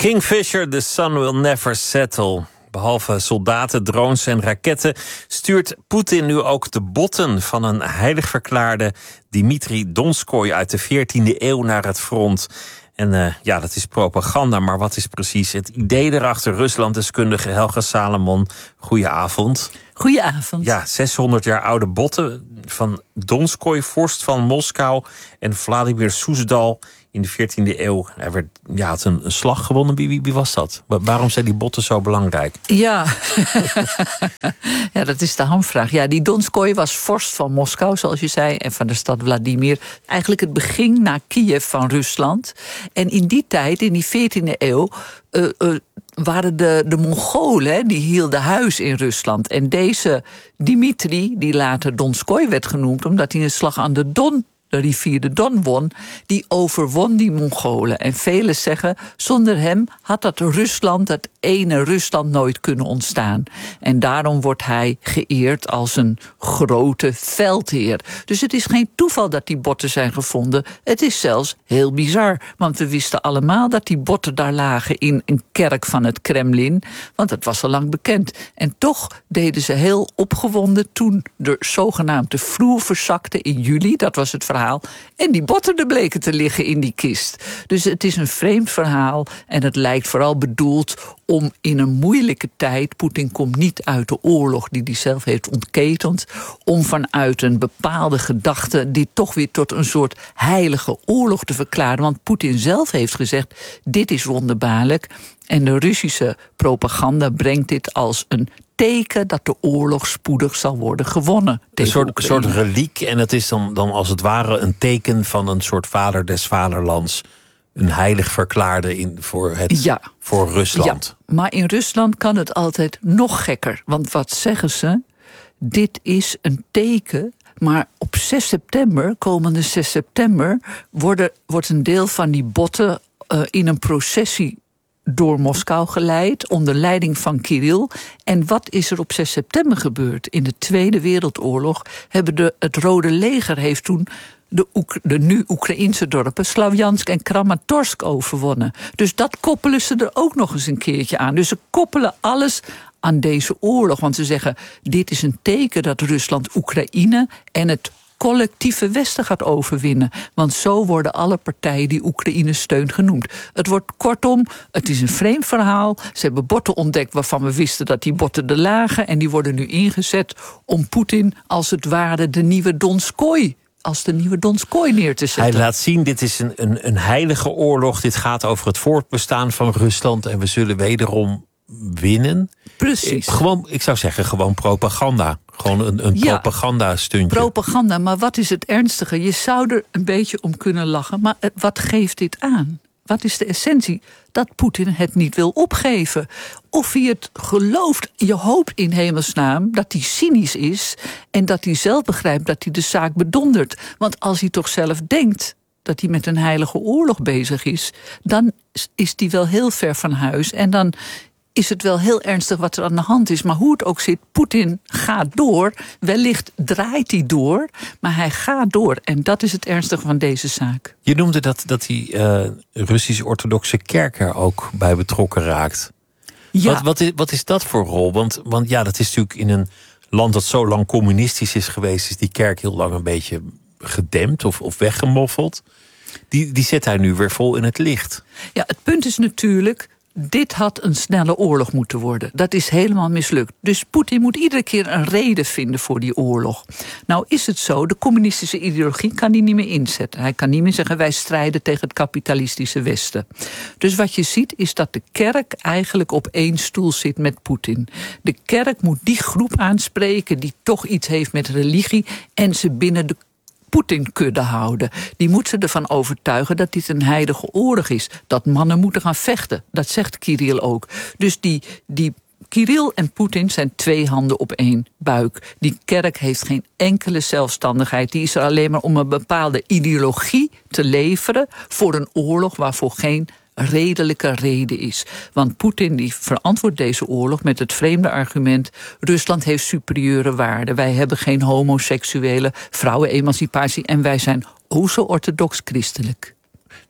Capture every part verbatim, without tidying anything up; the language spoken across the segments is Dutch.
Kingfisher, the sun will never settle. Behalve soldaten, drones en raketten stuurt Poetin nu ook de botten van een heilig verklaarde Dmitri Donskoi uit de veertiende eeuw naar het front. En uh, ja, dat is propaganda, maar wat is precies het idee erachter? Ruslanddeskundige Helga Salomon, goedenavond. Goedenavond. Ja, zeshonderd jaar oude botten van Donskoi, vorst van Moskou, en Vladimir Soesdal in de veertiende eeuw. Hij werd, ja, had een, een slag gewonnen. Wie, wie, wie was dat? Waarom zijn die botten zo belangrijk? Ja, ja, dat is de hamvraag. Ja, die Donskoi was vorst van Moskou, zoals je zei, en van de stad Vladimir. Eigenlijk het begin na Kiev van Rusland. En in die tijd, in die veertiende eeuw, Uh, uh, waren de, de Mongolen, die hielden huis in Rusland. En deze Dmitri, die later Donskoi werd genoemd, omdat hij een slag aan de Don, de rivier de Don, won, die overwon die Mongolen. En velen zeggen, zonder hem had dat Rusland, dat ene Rusland, nooit kunnen ontstaan. En daarom wordt hij geëerd als een grote veldheer. Dus het is geen toeval dat die botten zijn gevonden. Het is zelfs heel bizar, want we wisten allemaal dat die botten daar lagen in een kerk van het Kremlin, want het was al lang bekend. En toch deden ze heel opgewonden toen de zogenaamde vloer verzakte in juli, dat was het verhaal, en die botten er bleken te liggen in die kist. Dus het is een vreemd verhaal en het lijkt vooral bedoeld om in een moeilijke tijd, Poetin komt niet uit de oorlog die hij zelf heeft ontketend, om vanuit een bepaalde gedachte dit toch weer tot een soort heilige oorlog te verklaren. Want Poetin zelf heeft gezegd, dit is wonderbaarlijk. En de Russische propaganda brengt dit als een teken dat de oorlog spoedig zal worden gewonnen. Een soort, soort reliek, en het is dan, dan als het ware een teken van een soort vader des vaderlands. Een heilig verklaarde in, voor, het, ja. voor Rusland. Ja, maar in Rusland kan het altijd nog gekker. Want wat zeggen ze? Dit is een teken, maar op zes september, komende zes september... Worden, wordt een deel van die botten uh, in een processie door Moskou geleid, onder leiding van Kirill. En wat is er op zes september gebeurd? In de Tweede Wereldoorlog hebben de, het Rode Leger heeft toen de, Oek, de nu Oekraïnse dorpen Slavjansk en Kramatorsk overwonnen. Dus dat koppelen ze er ook nog eens een keertje aan. Dus ze koppelen alles aan deze oorlog. Want ze zeggen, dit is een teken dat Rusland Oekraïne en het collectieve Westen gaat overwinnen. Want zo worden alle partijen die Oekraïne steunt genoemd. Het wordt kortom, het is een vreemd verhaal. Ze hebben botten ontdekt waarvan we wisten dat die botten er lagen. En die worden nu ingezet om Poetin als het ware de nieuwe Donskoi als de nieuwe Donskoi neer te zetten. Hij laat zien, dit is een, een, een heilige oorlog. Dit gaat over het voortbestaan van Rusland. En we zullen wederom winnen. Precies. Gewoon, ik zou zeggen, gewoon propaganda. Gewoon een, een ja, propagandastuntje. Propaganda, maar wat is het ernstige? Je zou er een beetje om kunnen lachen, maar wat geeft dit aan? Wat is de essentie? Dat Poetin het niet wil opgeven. Of hij het gelooft, je hoopt in hemelsnaam dat hij cynisch is en dat hij zelf begrijpt dat hij de zaak bedondert. Want als hij toch zelf denkt dat hij met een heilige oorlog bezig is, dan is hij wel heel ver van huis en dan is het wel heel ernstig wat er aan de hand is. Maar hoe het ook zit, Poetin gaat door. Wellicht draait hij door, maar hij gaat door. En dat is het ernstige van deze zaak. Je noemde dat, dat die uh, Russisch-orthodoxe kerk er ook bij betrokken raakt. Ja. Wat, wat, is, wat is dat voor rol? Want, want ja, dat is natuurlijk in een land dat zo lang communistisch is geweest, is die kerk heel lang een beetje gedempt of, of weggemoffeld. Die, die zet hij nu weer vol in het licht. Ja, het punt is natuurlijk, dit had een snelle oorlog moeten worden. Dat is helemaal mislukt. Dus Poetin moet iedere keer een reden vinden voor die oorlog. Nou is het zo, de communistische ideologie kan hij niet meer inzetten. Hij kan niet meer zeggen, wij strijden tegen het kapitalistische Westen. Dus wat je ziet is dat de kerk eigenlijk op één stoel zit met Poetin. De kerk moet die groep aanspreken die toch iets heeft met religie en ze binnen de Poetin-kudde houden. Die moet ze ervan overtuigen dat dit een heilige oorlog is. Dat mannen moeten gaan vechten. Dat zegt Kirill ook. Dus die, die Kirill en Poetin zijn twee handen op één buik. Die kerk heeft geen enkele zelfstandigheid. Die is er alleen maar om een bepaalde ideologie te leveren voor een oorlog waarvoor geen redelijke reden is. Want Poetin die verantwoordt deze oorlog met het vreemde argument: Rusland heeft superieure waarden. Wij hebben geen homoseksuele vrouwenemancipatie en wij zijn o zo orthodox christelijk.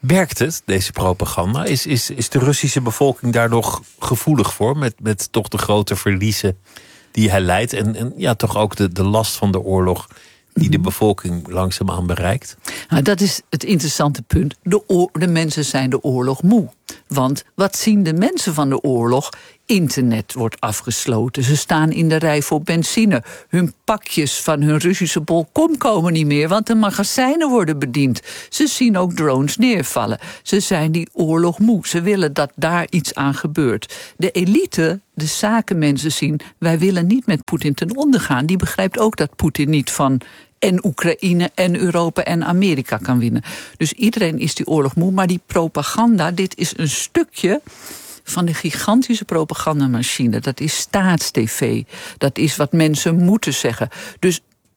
Werkt het, deze propaganda? Is, is, is de Russische bevolking daar nog gevoelig voor? Met, met toch de grote verliezen die hij leidt. En, en ja, toch ook de, de last van de oorlog die de bevolking langzaamaan bereikt? Nou, dat is het interessante punt. De, oor, de mensen zijn de oorlog moe. Want wat zien de mensen van de oorlog? Internet wordt afgesloten. Ze staan in de rij voor benzine. Hun pakjes van hun Russische bolkom komen niet meer, want de magazijnen worden bediend. Ze zien ook drones neervallen. Ze zijn die oorlog moe. Ze willen dat daar iets aan gebeurt. De elite, de zakenmensen zien, wij willen niet met Poetin ten onder gaan. Die begrijpt ook dat Poetin niet van en Oekraïne en Europa en Amerika kan winnen. Dus iedereen is die oorlog moe. Maar die propaganda, dit is een stukje van de gigantische propagandamachine. Dat is staatstv. Dat is wat mensen moeten zeggen. Dus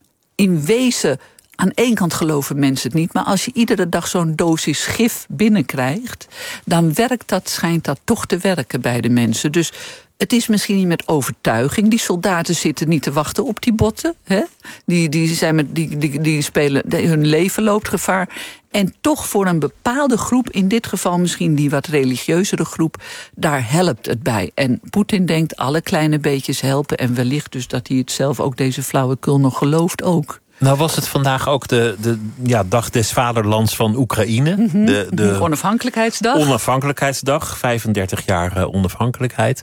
in wezen, aan één kant geloven mensen het niet, maar als je iedere dag zo'n dosis gif binnenkrijgt, dan werkt dat, schijnt dat toch te werken bij de mensen. Dus het is misschien niet met overtuiging. Die soldaten zitten niet te wachten op die botten. Hè? Die, die, zijn met, die, die, die spelen, hun leven loopt gevaar. En toch voor een bepaalde groep, in dit geval misschien die wat religieuzere groep, daar helpt het bij. En Poetin denkt alle kleine beetjes helpen. En wellicht dus dat hij het zelf ook deze flauwekul nog gelooft ook. Nou was het vandaag ook de, de ja, dag des vaderlands van Oekraïne. Mm-hmm. De, de onafhankelijkheidsdag. Onafhankelijkheidsdag, vijfendertig jaar uh, onafhankelijkheid.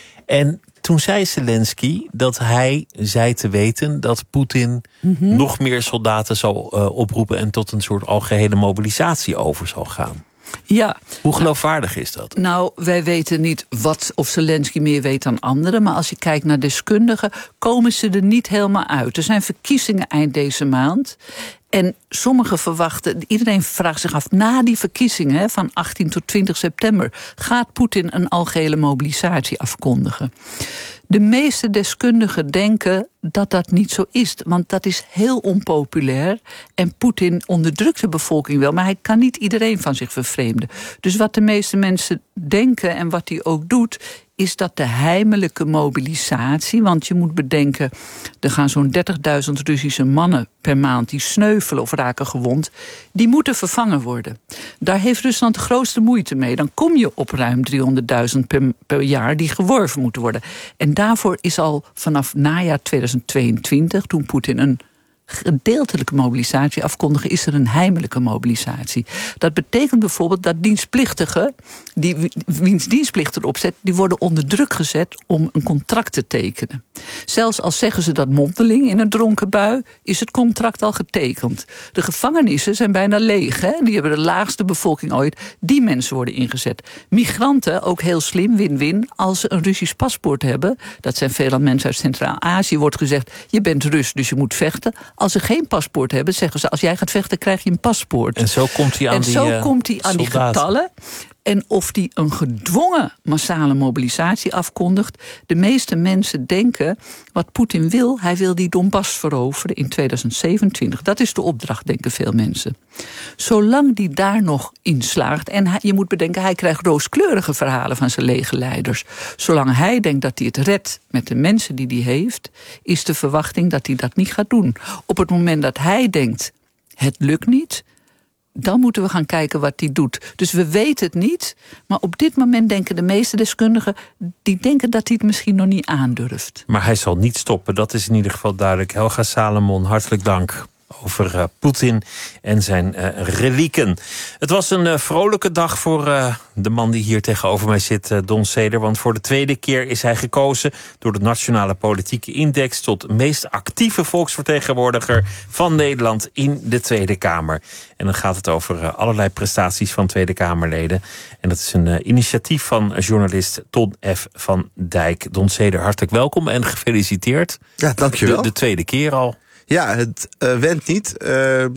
En toen zei Zelensky dat hij zei te weten dat Poetin mm-hmm. nog meer soldaten zal uh, oproepen en tot een soort algehele mobilisatie over zal gaan. Ja. Hoe geloofwaardig is dat? Nou, wij weten niet wat of Zelensky meer weet dan anderen, maar als je kijkt naar deskundigen, komen ze er niet helemaal uit. Er zijn verkiezingen eind deze maand. En sommigen verwachten, iedereen vraagt zich af, na die verkiezingen van achttien tot twintig september... gaat Poetin een algehele mobilisatie afkondigen. De meeste deskundigen denken dat dat niet zo is. Want dat is heel onpopulair. En Poetin onderdrukt de bevolking wel, maar hij kan niet iedereen van zich vervreemden. Dus wat de meeste mensen denken en wat hij ook doet, is dat de heimelijke mobilisatie, want je moet bedenken, er gaan zo'n dertigduizend Russische mannen per maand die sneuvelen of raken gewond, die moeten vervangen worden. Daar heeft Rusland de grootste moeite mee. Dan kom je op ruim driehonderdduizend per, per jaar die geworven moeten worden. En daarvoor is al vanaf najaar tweeduizend tweeëntwintig, toen Poetin een gedeeltelijke mobilisatie afkondigen, is er een heimelijke mobilisatie. Dat betekent bijvoorbeeld dat dienstplichtigen, die, wiens dienstplicht erop zet, die worden onder druk gezet om een contract te tekenen. Zelfs al zeggen ze dat mondeling in een dronken bui, is het contract al getekend. De gevangenissen zijn bijna leeg. Hè? Die hebben de laagste bevolking ooit. Die mensen worden ingezet. Migranten, ook heel slim, win-win, als ze een Russisch paspoort hebben, dat zijn veelal mensen uit Centraal-Azië, wordt gezegd, je bent Rus, dus je moet vechten. Als ze geen paspoort hebben, zeggen ze, als jij gaat vechten, krijg je een paspoort. En zo komt hij aan, en die, zo uh, komt hij aan die getallen. En of die een gedwongen massale mobilisatie afkondigt. De meeste mensen denken, wat Poetin wil, hij wil die Donbass veroveren in tweeduizend zevenentwintig. Dat is de opdracht, denken veel mensen. Zolang die daar nog in slaagt, en hij, je moet bedenken, hij krijgt rooskleurige verhalen van zijn legerleiders. Zolang hij denkt dat hij het redt met de mensen die hij heeft, is de verwachting dat hij dat niet gaat doen. Op het moment dat hij denkt, het lukt niet, dan moeten we gaan kijken wat hij doet. Dus we weten het niet, maar op dit moment denken de meeste deskundigen, die denken dat hij het misschien nog niet aandurft. Maar hij zal niet stoppen, dat is in ieder geval duidelijk. Helga Salomon, hartelijk dank over uh, Poetin en zijn uh, relieken. Het was een uh, vrolijke dag voor uh, de man die hier tegenover mij zit, uh, Don Seder. Want voor de tweede keer is hij gekozen door de Nationale Politieke Index tot meest actieve volksvertegenwoordiger van Nederland in de Tweede Kamer. En dan gaat het over uh, allerlei prestaties van Tweede Kamerleden. En dat is een uh, initiatief van journalist Ton F. van Dijk. Don Seder, hartelijk welkom en gefeliciteerd. Ja, dankjewel. De, de tweede keer al. Ja, het uh, went niet. Uh,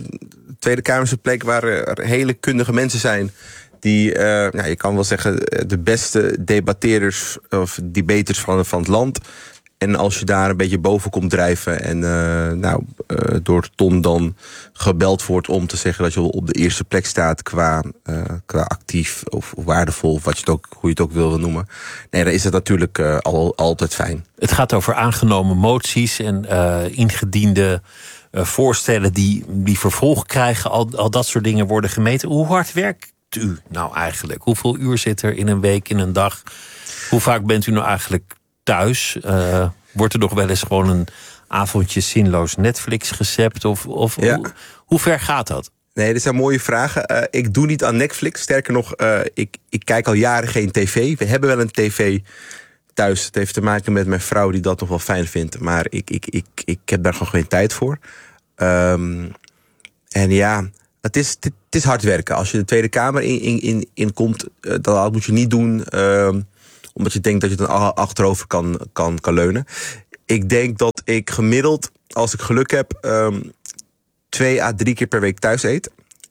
de Tweede Kamer is een plek waar er hele kundige mensen zijn die, uh, nou, je kan wel zeggen, de beste debatteerders of debaters van, van het land. En als je daar een beetje boven komt drijven en uh, nou, uh, door Ton dan gebeld wordt om te zeggen dat je op de eerste plek staat qua, uh, qua actief of waardevol, of wat je het ook, hoe je het ook wil noemen. Nee, dan is het natuurlijk uh, al, altijd fijn. Het gaat over aangenomen moties en uh, ingediende uh, voorstellen die, die vervolg krijgen. Al, al dat soort dingen worden gemeten. Hoe hard werk u nou eigenlijk? Hoeveel uur zit er in een week, in een dag? Hoe vaak bent u nou eigenlijk thuis? Uh, wordt er nog wel eens gewoon een avondje zinloos Netflix gezept? Of, of Ja. hoe, hoe ver gaat dat? Nee, dit zijn mooie vragen. Uh, ik doe niet aan Netflix. Sterker nog, uh, ik, ik kijk al jaren geen tv. We hebben wel een tv thuis. Het heeft te maken met mijn vrouw die dat nog wel fijn vindt. Maar ik, ik, ik, ik heb daar gewoon geen tijd voor. Um, en ja, het is, het is hard werken. Als je de Tweede Kamer in, in, in, in komt, uh, dat moet je niet doen. Uh, omdat je denkt dat je dan achterover kan, kan, kan leunen. Ik denk dat ik gemiddeld, als ik geluk heb, Um, twee à drie keer per week thuis eet.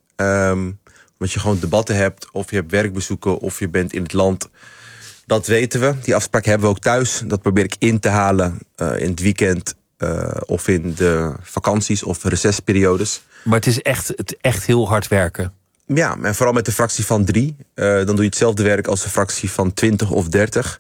Um, omdat je gewoon debatten hebt, of je hebt werkbezoeken, of je bent in het land. Dat weten we. Die afspraak hebben we ook thuis. Dat probeer ik in te halen uh, in het weekend, uh, of in de vakanties of recessperiodes. Maar het is echt, het echt heel hard werken. Ja, en vooral met de fractie van drie. Uh, dan doe je hetzelfde werk als de fractie van twintig of dertig.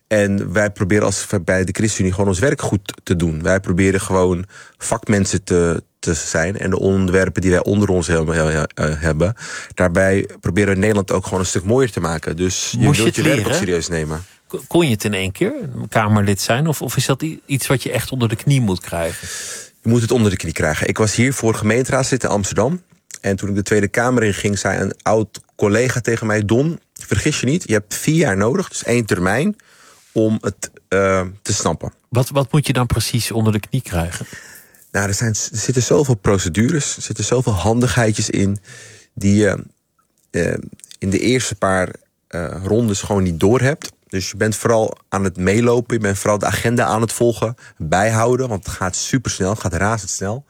En wij proberen als bij de ChristenUnie gewoon ons werk goed te doen. Wij proberen gewoon vakmensen te, te zijn. En de onderwerpen die wij onder ons hebben, daarbij proberen we Nederland ook gewoon een stuk mooier te maken. Dus je Moest wilt je je het werk ook leren? serieus nemen. Kon je het in één keer, Kamerlid zijn? Of, of is dat iets wat je echt onder de knie moet krijgen? Je moet het onder de knie krijgen. Ik was hier voor gemeenteraadslid in Amsterdam. En toen ik de Tweede Kamer in ging, zei een oud collega tegen mij: Don, vergis je niet, je hebt vier jaar nodig, dus één termijn, om het uh, te snappen. Wat, wat moet je dan precies onder de knie krijgen? Nou, er, zijn, er zitten zoveel procedures, er zitten zoveel handigheidjes in, die je uh, in de eerste paar uh, rondes gewoon niet doorhebt. Dus je bent vooral aan het meelopen, je bent vooral de agenda aan het volgen, bijhouden, want het gaat supersnel, het gaat razendsnel.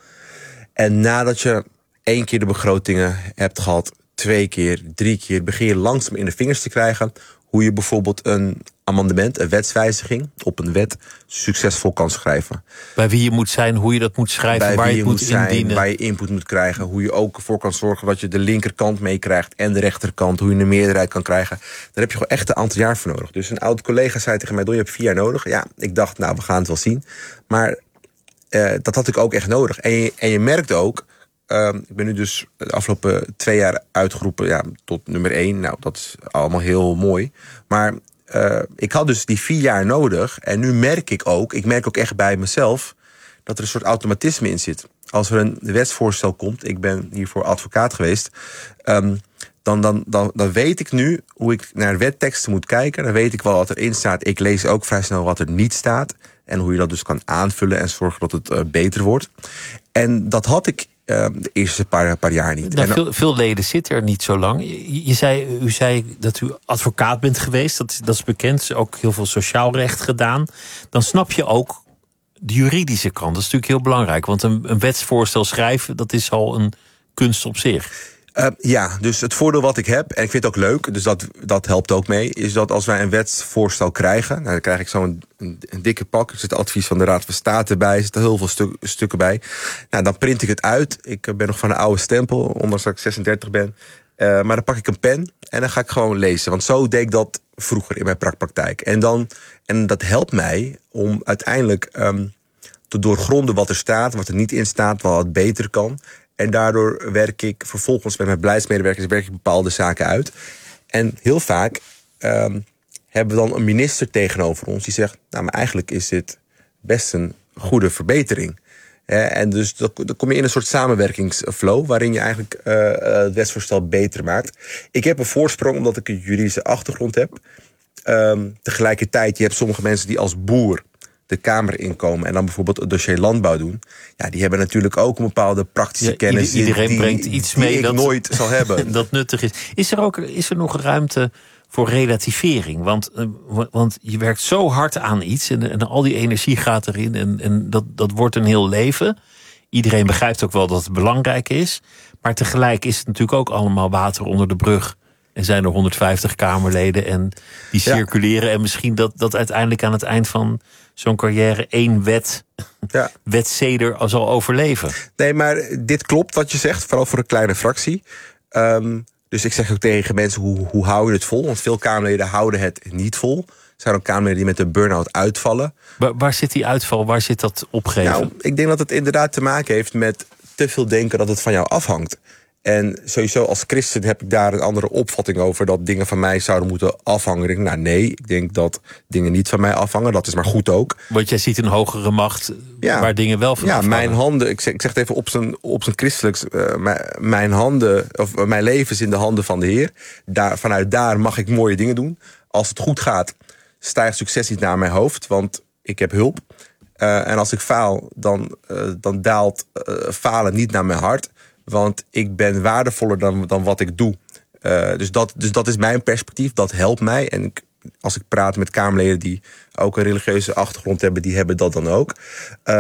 En nadat je één keer de begrotingen hebt gehad, twee keer, drie keer, begin je langzaam in de vingers te krijgen hoe je bijvoorbeeld een amendement, een wetswijziging op een wet succesvol kan schrijven. Bij wie je moet zijn, hoe je dat moet schrijven, Bij waar wie je het moet zijn, indienen. waar je input moet krijgen, hoe je ook ervoor kan zorgen dat je de linkerkant meekrijgt en de rechterkant, hoe je een meerderheid kan krijgen. Daar heb je gewoon echt een aantal jaar voor nodig. Dus een oud collega zei tegen mij: Don, je hebt vier jaar nodig. Ja, ik dacht, nou, we gaan het wel zien. Maar uh, dat had ik ook echt nodig. En je, en je merkt ook, Uh, ik ben nu dus de afgelopen twee jaar uitgeroepen, ja, tot nummer één. Nou, dat is allemaal heel mooi. Maar uh, ik had dus die vier jaar nodig. En nu merk ik ook, ik merk ook echt bij mezelf, dat er een soort automatisme in zit. Als er een wetsvoorstel komt, ik ben hiervoor advocaat geweest, Um, dan, dan, dan, dan weet ik nu hoe ik naar wetteksten moet kijken. Dan weet ik wel wat erin staat. Ik lees ook vrij snel wat er niet staat. En hoe je dat dus kan aanvullen en zorgen dat het uh, beter wordt. En dat had ik Uh, de eerste paar, paar jaar niet. Nou, en, veel, veel leden zitten er niet zo lang. Je, je zei, u zei dat u advocaat bent geweest. Dat, dat is bekend. Ook heel veel sociaal recht gedaan. Dan snap je ook de juridische kant. Dat is natuurlijk heel belangrijk. Want een, een wetsvoorstel schrijven, dat is al een kunst op zich. Uh, ja, dus het voordeel wat ik heb, en ik vind het ook leuk, dus dat, dat helpt ook mee, is dat als wij een wetsvoorstel krijgen, nou, dan krijg ik zo'n een, een dikke pak, er zit advies van de Raad van State bij, er zitten heel veel stuk, stukken bij. Nou, dan print ik het uit. Ik ben nog van een oude stempel, ondanks dat ik zesendertig ben. Uh, maar dan pak ik een pen en dan ga ik gewoon lezen. Want zo deed ik dat vroeger in mijn praktijk. En, dan, en dat helpt mij om uiteindelijk um, te doorgronden wat er staat, wat er niet in staat, wat het beter kan. En daardoor werk ik vervolgens met mijn beleidsmedewerkers werk ik bepaalde zaken uit. En heel vaak um, hebben we dan een minister tegenover ons die zegt, nou, maar eigenlijk is dit best een goede verbetering. He, en dus dan kom je in een soort samenwerkingsflow waarin je eigenlijk uh, het wetsvoorstel beter maakt. Ik heb een voorsprong omdat ik een juridische achtergrond heb. Um, tegelijkertijd, je hebt sommige mensen die als boer de Kamer inkomen en dan bijvoorbeeld het dossier landbouw doen. Ja, die hebben natuurlijk ook een bepaalde praktische Ja, kennis. iedereen die, brengt iets die mee ik dat nooit zal hebben. Dat nuttig is. Is er ook is er nog ruimte voor relativering? Want, uh, want je werkt zo hard aan iets en, en al die energie gaat erin en, en dat, dat wordt een heel leven. Iedereen begrijpt ook wel dat het belangrijk is. Maar tegelijk is het natuurlijk ook allemaal water onder de brug. En zijn er honderdvijftig Kamerleden en die circuleren. Ja. En misschien dat, dat uiteindelijk aan het eind van zo'n carrière één wet, ja. wetzeder zal overleven. Nee, maar dit klopt wat je zegt, vooral voor een kleine fractie. Um, dus ik zeg ook tegen mensen, hoe, hoe hou je het vol? Want veel Kamerleden houden het niet vol. Er zijn ook Kamerleden die met een burn-out uitvallen. Waar, waar zit die uitval? Waar zit dat opgeven? Nou, ik denk dat het inderdaad te maken heeft met te veel denken dat het van jou afhangt. En sowieso als christen heb ik daar een andere opvatting over, dat dingen van mij zouden moeten afhangen. Ik denk, nou nee, ik denk dat dingen niet van mij afhangen. Dat is maar goed ook. Want jij ziet een hogere macht Ja. waar dingen wel van Ja, afhangen. mijn handen, ik zeg, ik zeg het even op zijn, op zijn christelijks. Uh, mijn, mijn handen, of uh, mijn leven is in de handen van de Heer. Daar, vanuit daar mag ik mooie dingen doen. Als het goed gaat, stijgt succes niet naar mijn hoofd, want ik heb hulp. Uh, en als ik faal, dan, uh, dan daalt uh, falen niet naar mijn hart. Want ik ben waardevoller dan, dan wat ik doe. Uh, dus, dat, dus dat is mijn perspectief, dat helpt mij. En ik, als ik praat met Kamerleden die ook een religieuze achtergrond hebben, die hebben dat dan ook. Uh,